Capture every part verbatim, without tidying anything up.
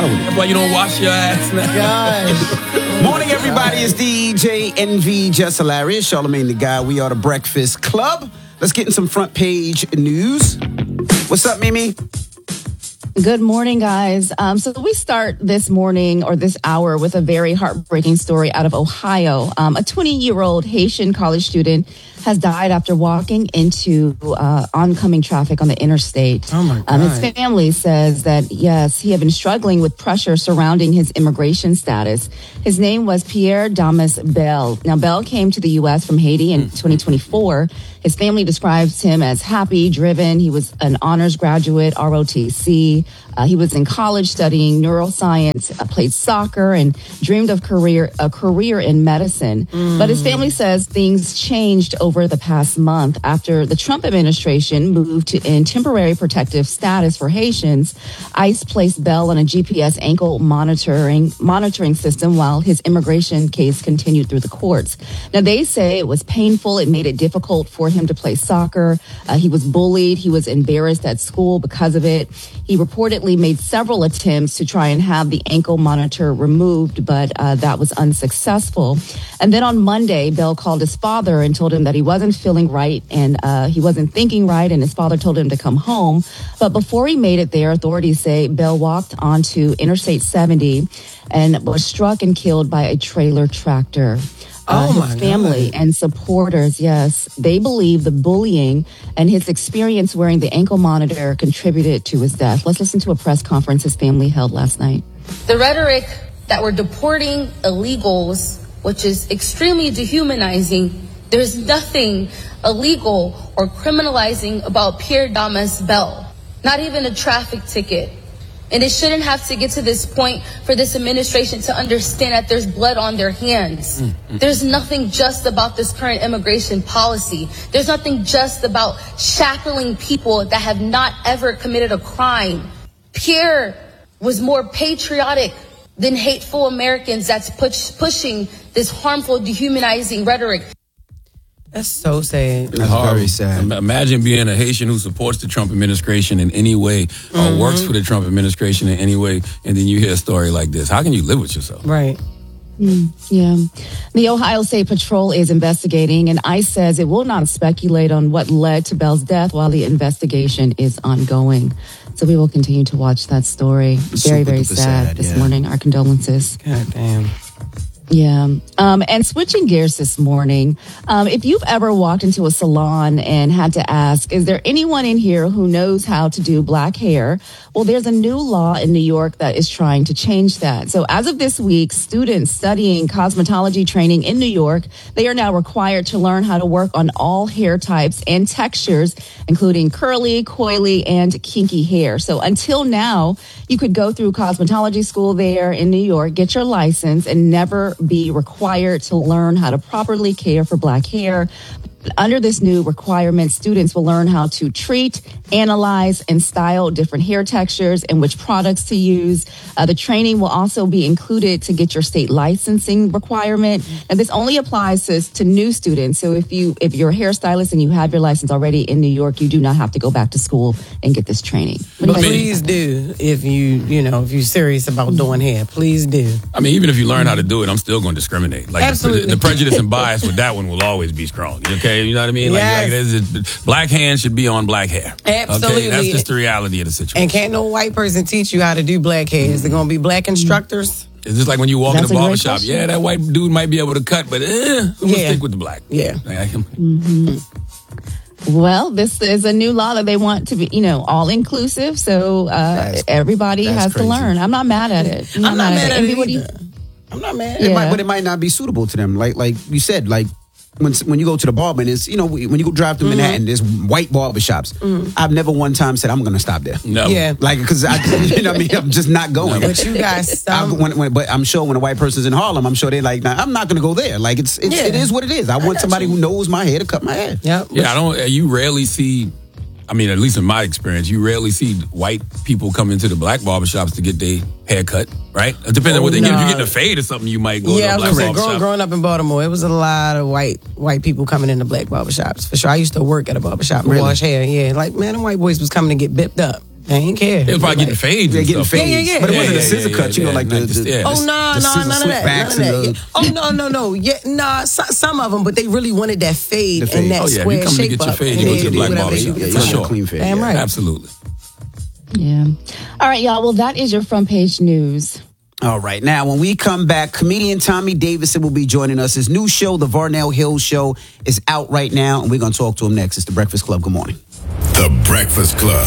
That's why you don't wash your ass now. Gosh. Morning, everybody. It's D J N V, Just Hilarious, Charlamagne the Guy. We are the Breakfast Club. Let's get in some front page news. What's up, Mimi? Good morning, guys. Um, so we start this morning or this hour with a very heartbreaking story out of Ohio. Um, a twenty-year-old Haitian college student has died after walking into uh, oncoming traffic on the interstate. Oh, my God. Um, his family says that, yes, he had been struggling with pressure surrounding his immigration status. His name was Pierre Damas Bell. Now, Bell came to the U S from Haiti in twenty twenty-four. His family describes him as happy, driven. He was an honors graduate, R O T C. Uh, he was in college studying neuroscience, uh, played soccer, and dreamed of career a career in medicine. Mm. But his family says things changed over the past month after the Trump administration moved to in temporary protective status for Haitians. ICE placed Bell on a G P S ankle monitoring monitoring system while his immigration case continued through the courts. Now, they say it was painful. It made it difficult for him to play soccer. Uh, he was bullied. He was embarrassed at school because of it. He reportedly made several attempts to try and have the ankle monitor removed, but uh, that was unsuccessful. And then on Monday, Bell called his father and told him that he wasn't feeling right and uh, he wasn't thinking right, and his father told him to come home. But before he made it there, authorities say Bell walked onto Interstate seventy and was struck and killed by a trailer tractor. Uh, oh his family God. and supporters, yes, they believe the bullying and his experience wearing the ankle monitor contributed to his death. Let's listen to a press conference his family held last night. The rhetoric that we're deporting illegals, which is extremely dehumanizing, there's nothing illegal or criminalizing about Pierre Damas Bell, not even a traffic ticket. And it shouldn't have to get to this point for this administration to understand that there's blood on their hands. Mm-hmm. There's nothing just about this current immigration policy. There's nothing just about shackling people that have not ever committed a crime. Pierre was more patriotic than hateful Americans that's push, pushing this harmful, dehumanizing rhetoric. That's so sad. That's very sad. Imagine being a Haitian who supports the Trump administration in any way mm-hmm. or works for the Trump administration in any way, and then you hear a story like this. How can you live with yourself? Right. Mm, yeah. The Ohio State Patrol is investigating, and ICE says it will not speculate on what led to Bell's death while the investigation is ongoing. So we will continue to watch that story. Very, very sad, sad this yeah. morning. Our condolences. God damn. Yeah. Um, and switching gears this morning, um, if you've ever walked into a salon and had to ask, is there anyone in here who knows how to do black hair? Well, there's a new law in New York that is trying to change that. So as of this week, students studying cosmetology training in New York, they are now required to learn how to work on all hair types and textures, including curly, coily, and kinky hair. So until now, you could go through cosmetology school there in New York, get your license, and never be required to learn how to properly care for black hair. Under this new requirement, students will learn how to treat, analyze, and style different hair textures and which products to use. Uh, the training will also be included to get your state licensing requirement. And this only applies to, to new students. So if you if you're a hairstylist and you have your license already in New York, you do not have to go back to school and get this training. But please do if you you know if you're serious about doing hair. Please do. I mean, even if you learn how to do it, I'm still going to discriminate. Like Absolutely. The, the prejudice and bias with that one will always be strong. Okay. You know what I mean? Yes. Like, like there's, black hands should be on black hair. Absolutely. Okay? That's just the reality of the situation. And can't no white person teach you how to do black hair. Is there going to be black instructors? It's just like when you walk That's in the a great barbershop. question. Yeah, that white dude might be able to cut, but eh, I'm going to Yeah. stick with the black. Yeah. Like, Mm-hmm. Well, this is a new law that they want to be, you know, all inclusive. So uh, That's- everybody that's has crazy. to learn. I'm not mad at it. I'm not mad at Envy, it what do you- either. I'm not mad. Yeah. It might, but it might not be suitable to them. Like like you said, like when when you go to the barber, and it's, you know, when you go drive through Mm-hmm. Manhattan, there's white barber shops. Mm-hmm. I've never one time said I'm going to stop there. no. Yeah. Like, because I, you know what I mean, I'm just not going. But you guys, I'm, some, when, when, but I'm sure when a white person's in Harlem, I'm sure they're like, nah, I'm not going to go there. Like, it's, it's Yeah. it is what it is. I, want got somebody you. who knows my hair to cut my hair. Yep. Yeah, I don't. You rarely see. I mean, at least in my experience, you rarely see white people come into the black barbershops to get their hair cut, right? It depends on what they get. If you no. get a fade or something, you might go Yeah, I to a was black gonna say, barbershop. growing, growing up in Baltimore, it was a lot of white white people coming into black barbershops. For sure. I used to work at a barbershop and Really? wash hair. Yeah, like, man, them white boys was coming to get bipped up. They ain't care. They was probably getting fades. They're and getting stuff. fades. Yeah, yeah, yeah. But it Yeah, wasn't yeah, a scissor yeah, cut, you yeah, know, like yeah. the, the, Yeah. Oh, no, the no, scissor none of slip that. backs None of and that. the- Yeah. Oh, no, no, no. Yeah, nah, so, some of them, but they really wanted that fade, The fade. and that Oh, yeah. square You come to shape get your up. fade, and you go they to the do black whatever barber they shop. do. Yeah, For you want sure. a clean fade. Damn yeah. right. Absolutely. Yeah. All right, y'all. Well, that is your front page news. All right. Now, when we come back, comedian Tommy Davidson will be joining us. His new show, The Varnell Hill Show, is out right now, and we're going to talk to him next. It's The Breakfast Club. Good morning. The Breakfast Club.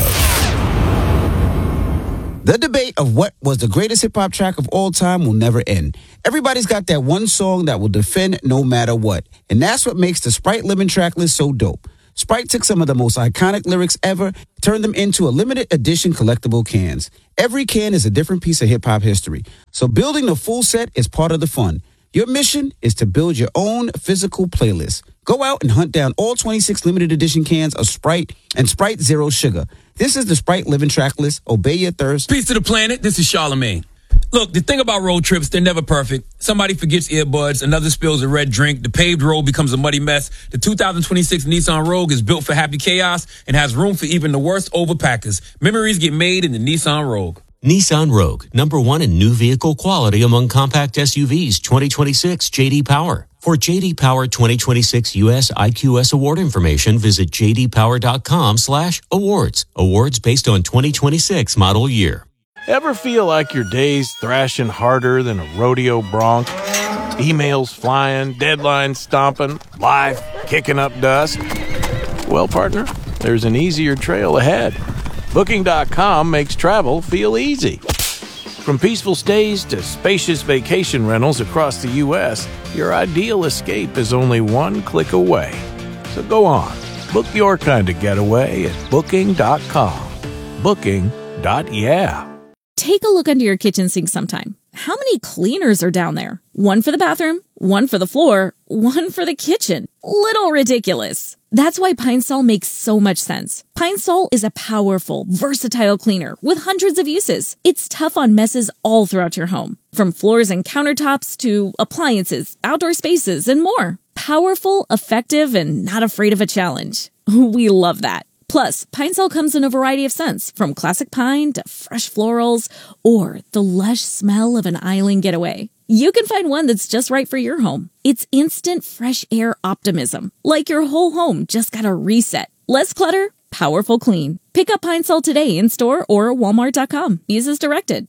The debate of what was the greatest hip-hop track of all time will never end. Everybody's got that one song that will defend no matter what. And that's what makes the Sprite Lemon track list so dope. Sprite took some of the most iconic lyrics ever, turned them into a limited edition collectible cans. Every can is a different piece of hip-hop history. So building the full set is part of the fun. Your mission is to build your own physical playlist. Go out and hunt down all twenty-six limited edition cans of Sprite and Sprite Zero Sugar. This is the Sprite Living Track List. Obey your thirst. Peace to the planet. This is Charlamagne. Look, the thing about road trips, they're never perfect. Somebody forgets earbuds, another spills a red drink, the paved road becomes a muddy mess. The two thousand twenty-six Nissan Rogue is built for happy chaos and has room for even the worst overpackers. Memories get made in the Nissan Rogue. Nissan Rogue, number one in new vehicle quality among compact S U Vs, twenty twenty-six J D Power. For J D Power twenty twenty-six U S I Q S award information, visit jdpower.com slash awards. Awards based on twenty twenty-six model year. Ever feel like your day's thrashing harder than a rodeo bronc? Emails flying, deadlines stomping, life kicking up dust? Well, partner, there's an easier trail ahead. Booking dot com makes travel feel easy. From peaceful stays to spacious vacation rentals across the U S, your ideal escape is only one click away. So go on, book your kind of getaway at booking dot com. Booking. Yeah. Take a look under your kitchen sink sometime. How many cleaners are down there? One for the bathroom, one for the floor, one for the kitchen. Little ridiculous. That's why Pine Sol makes so much sense. Pine Sol is a powerful, versatile cleaner with hundreds of uses. It's tough on messes all throughout your home, from floors and countertops to appliances, outdoor spaces, and more. Powerful, effective, and not afraid of a challenge. We love that. Plus, Pine Sol comes in a variety of scents, from classic pine to fresh florals or the lush smell of an island getaway. You can find one that's just right for your home. It's instant fresh air optimism, like your whole home just got a reset. Less clutter, powerful clean. Pick up Pine Sol today in store or walmart dot com. Use as directed.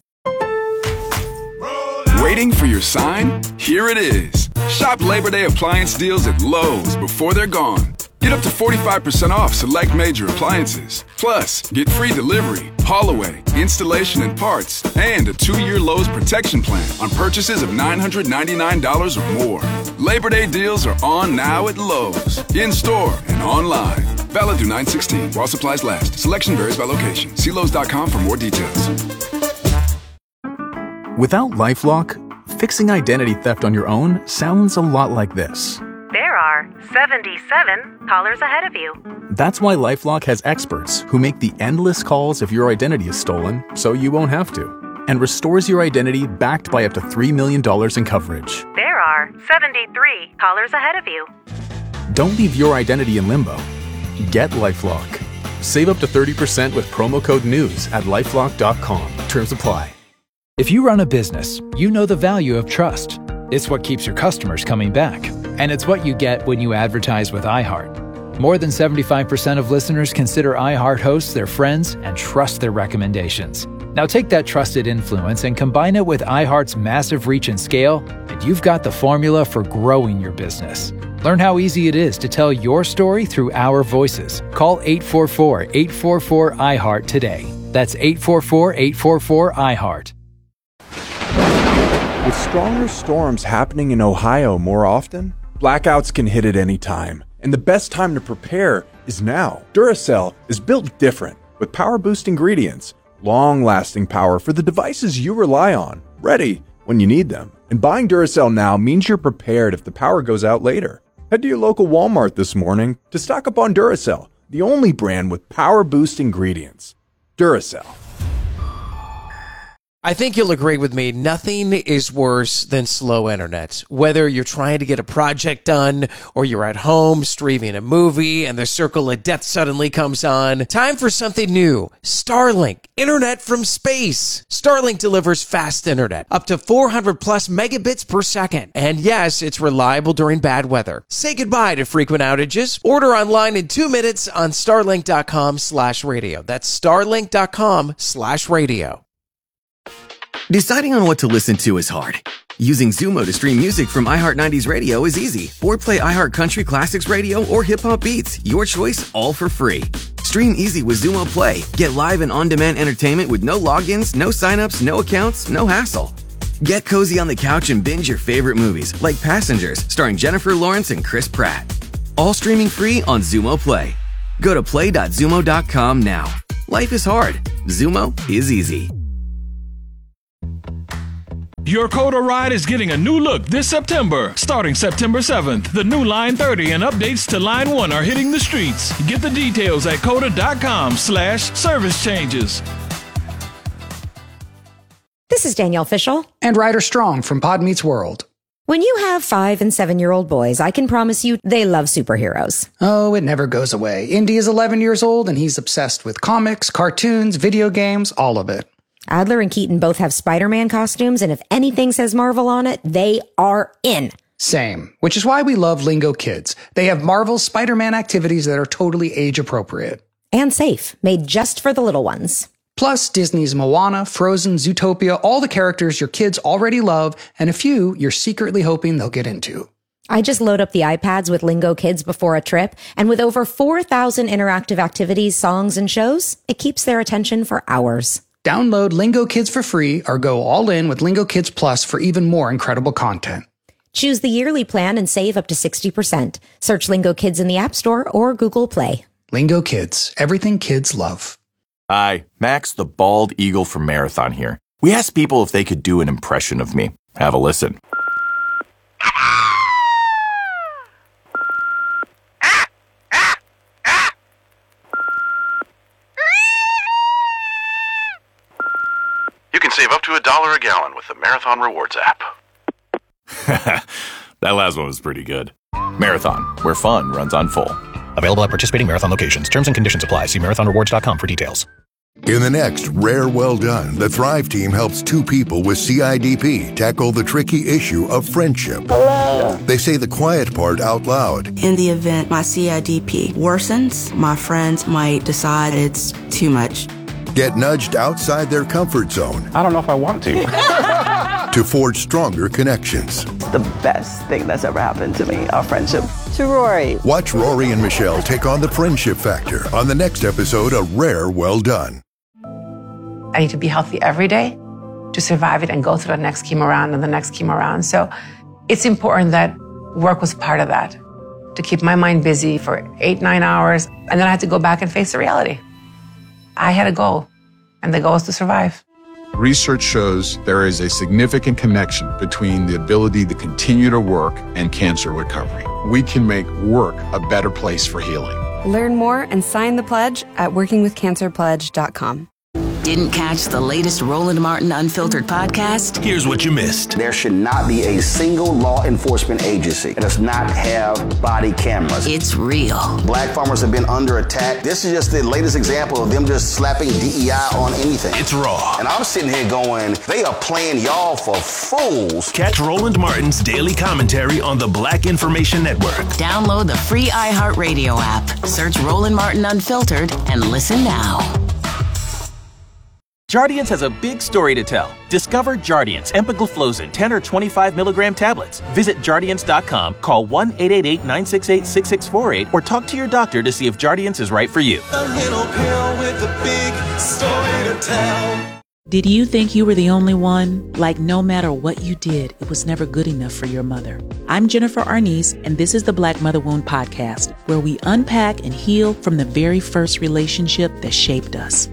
Waiting for your sign? Here it is. Shop Labor Day appliance deals at Lowe's before they're gone. Get up to forty-five percent off select major appliances. Plus, get free delivery, haul away, installation and parts, and a two-year Lowe's protection plan on purchases of nine hundred ninety-nine dollars or more. Labor Day deals are on now at Lowe's, in-store and online. Valid through nine sixteen while supplies last. Selection varies by location. See Lowe's dot com for more details. Without LifeLock, fixing identity theft on your own sounds a lot like this. There are seventy-seven callers ahead of you. That's why LifeLock has experts who make the endless calls if your identity is stolen so you won't have to, and restores your identity backed by up to three million dollars in coverage. There are seventy-three callers ahead of you. Don't leave your identity in limbo. Get LifeLock. Save up to thirty percent with promo code NEWS at lifelock dot com. Terms apply. If you run a business, you know the value of trust. It's what keeps your customers coming back. And it's what you get when you advertise with iHeart. More than seventy-five percent of listeners consider iHeart hosts their friends and trust their recommendations. Now take that trusted influence and combine it with iHeart's massive reach and scale, and you've got the formula for growing your business. Learn how easy it is to tell your story through our voices. Call eight four four, eight four four, iHeart today. That's eight four four, eight four four, iHeart. With stronger storms happening in Ohio more often, blackouts can hit at any time, and the best time to prepare is now. Duracell is built different, with power-boost ingredients, long-lasting power for the devices you rely on, ready when you need them. And buying Duracell now means you're prepared if the power goes out later. Head to your local Walmart this morning to stock up on Duracell, the only brand with power-boost ingredients. Duracell. I think you'll agree with me. Nothing is worse than slow internet. Whether you're trying to get a project done or you're at home streaming a movie and the circle of death suddenly comes on. Time for something new. Starlink. Internet from space. Starlink delivers fast internet. Up to four hundred plus megabits per second. And yes, it's reliable during bad weather. Say goodbye to frequent outages. Order online in two minutes on starlink.com slash radio. That's starlink.com slash radio. Deciding on what to listen to is hard. Using Zumo to stream music from iHeart nineties Radio is easy. Or play iHeart Country Classics Radio or Hip Hop Beats. Your choice, all for free. Stream easy with Zumo Play. Get live and on-demand entertainment with no logins, no signups, no accounts, no hassle. Get cozy on the couch and binge your favorite movies, like Passengers, starring Jennifer Lawrence and Chris Pratt. All streaming free on Zumo Play. Go to play dot zumo dot com now. Life is hard. Zumo is easy. Your Coda ride is getting a new look this September. Starting September seventh, the new Line thirty and updates to Line one are hitting the streets. Get the details at coda.com slash service changes. This is Danielle Fishel. And Ryder Strong from Pod Meets World. When you have five and seven-year-old boys, I can promise you they love superheroes. Oh, it never goes away. Indy is eleven years old and he's obsessed with comics, cartoons, video games, all of it. Adler and Keaton both have Spider-Man costumes, and if anything says Marvel on it, they are in. Same, which is why we love Lingo Kids. They have Marvel's Spider-Man activities that are totally age-appropriate. And safe, made just for the little ones. Plus, Disney's Moana, Frozen, Zootopia, all the characters your kids already love, and a few you're secretly hoping they'll get into. I just load up the iPads with Lingo Kids before a trip, and with over four thousand interactive activities, songs, and shows, it keeps their attention for hours. Download Lingo Kids for free or go all in with Lingo Kids Plus for even more incredible content. Choose the yearly plan and save up to sixty percent. Search Lingo Kids in the App Store or Google Play. Lingo Kids, everything kids love. Hi, Max the Bald Eagle from Marathon here. We asked people if they could do an impression of me. Have a listen. You can save up to a dollar a gallon with the Marathon Rewards app. That last one was pretty good. Marathon, where fun runs on full. Available at participating Marathon locations. Terms and conditions apply. See marathon rewards dot com for details. In the next Rare Well Done, the Thrive team helps two people with C I D P tackle the tricky issue of friendship. Hello. They say the quiet part out loud. In the event my C I D P worsens, my friends might decide it's too much. Get nudged outside their comfort zone. I don't know if I want to. To forge stronger connections. It's the best thing that's ever happened to me, our friendship. To Rory. Watch Rory and Michelle take on the friendship factor on the next episode of Rare Well Done. I need to be healthy every day to survive it and go through the next chemo round and the next chemo round. So it's important that work was part of that, to keep my mind busy for eight, nine hours. And then I had to go back and face the reality. I had a goal, and the goal is to survive. Research shows there is a significant connection between the ability to continue to work and cancer recovery. We can make work a better place for healing. Learn more and sign the pledge at working with cancer pledge dot com. Didn't catch the latest Roland Martin Unfiltered podcast? Here's what you missed. There should not be a single law enforcement agency that does not have body cameras. It's real. Black farmers have been under attack. This is just the latest example of them just slapping D E I on anything. It's raw. And I'm sitting here going, they are playing y'all for fools. Catch Roland Martin's daily commentary on the Black Information Network. Download the free iHeartRadio app. Search Roland Martin Unfiltered and listen now. Jardiance has a big story to tell. Discover Jardiance empagliflozin ten or twenty-five milligram tablets. Visit Jardiance dot com, call one eight eight eight, nine six eight, six six four eight, or talk to your doctor to see if Jardiance is right for you. A little pill with a big story to tell. Did you think you were the only one? Like no matter what you did, it was never good enough for your mother. I'm Jennifer Arnice, and this is the Black Mother Wound Podcast, where we unpack and heal from the very first relationship that shaped us.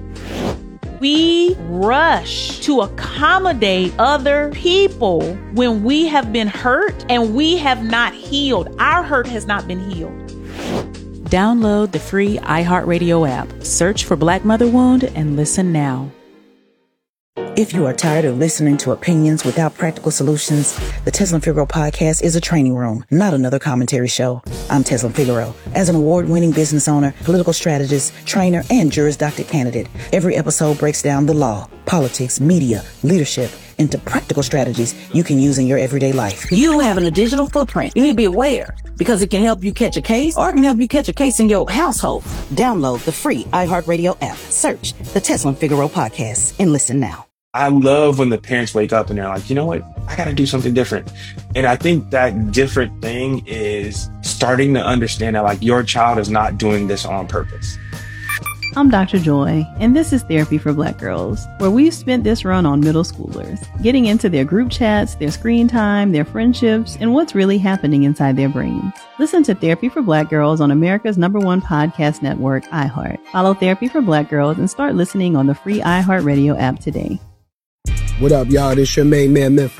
We rush to accommodate other people when we have been hurt and we have not healed. Our hurt has not been healed. Download the free iHeartRadio app. Search for Black Mother Wound and listen now. If you are tired of listening to opinions without practical solutions, the Tesla and Figaro podcast is a training room, not another commentary show. I'm Tesla Figaro. As an award-winning business owner, political strategist, trainer, and Juris Doctor candidate, every episode breaks down the law, politics, media, leadership, into practical strategies you can use in your everyday life. You having a digital footprint. You need to be aware because it can help you catch a case or it can help you catch a case in your household. Download the free iHeartRadio app. Search the Tesla and Figaro podcast and listen now. I love when the parents wake up and they're like, you know what? I got to do something different. And I think that different thing is starting to understand that like your child is not doing this on purpose. I'm Doctor Joy, and this is Therapy for Black Girls, where we've spent this run on middle schoolers, getting into their group chats, their screen time, their friendships, and what's really happening inside their brains. Listen to Therapy for Black Girls on America's number one podcast network, iHeart. Follow Therapy for Black Girls and start listening on the free iHeartRadio app today. What up, y'all? This your main man, Memphis.